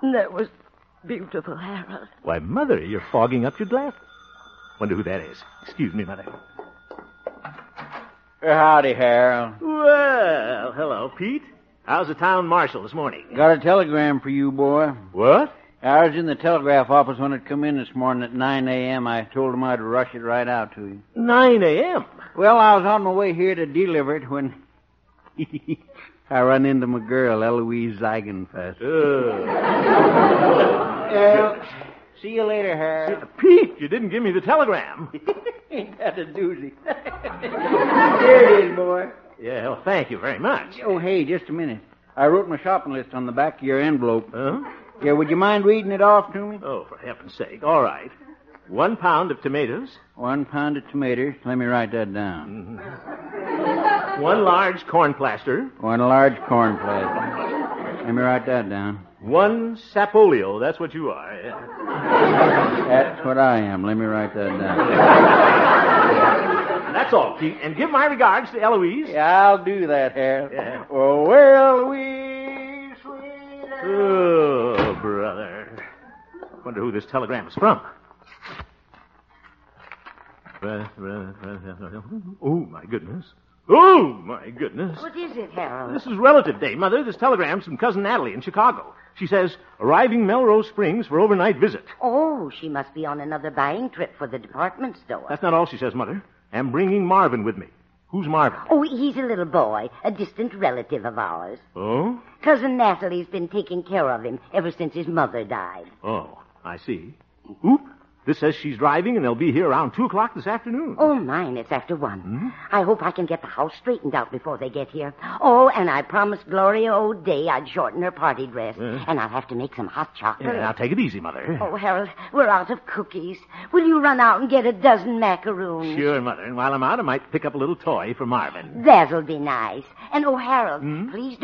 That was beautiful, Harold. Why, Mother, you're fogging up your glasses. Wonder who that is. Excuse me, Mother. Howdy, Harold. Well, hello, Pete. How's the town marshal this morning? Got a telegram for you, boy. What? I was in the telegraph office when it come in this morning at 9 a.m. I told him I'd rush it right out to you. 9 a.m.? Well, I was on my way here to deliver it when I run into my girl, Eloise Zeigenfest. See you later, Harold. Pete, you didn't give me the telegram. Ain't that a doozy? Here it is, boy. Yeah, well, thank you very much. Oh, hey, just a minute. I wrote my shopping list on the back of your envelope. Huh? Yeah, would you mind reading it off to me? Oh, for heaven's sake. All right. 1 pound of tomatoes. 1 pound of tomatoes. Let me write that down. 1 large corn plaster. 1 large corn plaster. Let me write that down. 1 sapolio. That's what you are. Yeah. That's what I am. Let me write that down. That's all, Pete. And give my regards to Eloise. Yeah, I'll do that, Harold. Yeah. Oh, well, Eloise, sweet. Oh, brother. Wonder who this telegram is from. Oh, my goodness. Oh, my goodness. What is it, Harold? This is Relative Day, Mother. This telegram's from Cousin Natalie in Chicago. She says, arriving Melrose Springs for overnight visit. Oh, she must be on another buying trip for the department store. That's not all she says, Mother. I'm bringing Marvin with me. Who's Marvin? Oh, he's a little boy, a distant relative of ours. Oh? Cousin Natalie's been taking care of him ever since his mother died. Oh, I see. Oop. This says she's driving, and they'll be here around 2 o'clock this afternoon. Oh, mine, it's after 1. I hope I can get the house straightened out before they get here. Oh, and I promised Gloria O'Day I'd shorten her party dress. And I'll have to make some hot chocolate. Yeah, now take it easy, Mother. Oh, Harold, we're out of cookies. Will you run out and get a dozen macaroons? Sure, Mother. And while I'm out, I might pick up a little toy for Marvin. That'll be nice. And, oh, Harold, please